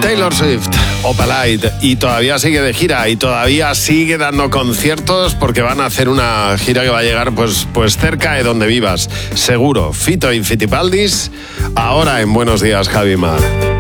Taylor Swift, Opalite, y todavía sigue de gira y todavía sigue dando conciertos porque van a hacer una gira que va a llegar pues cerca de donde vivas, seguro. Fito y Fitipaldis, ahora en Buenos Días, Javi Mar.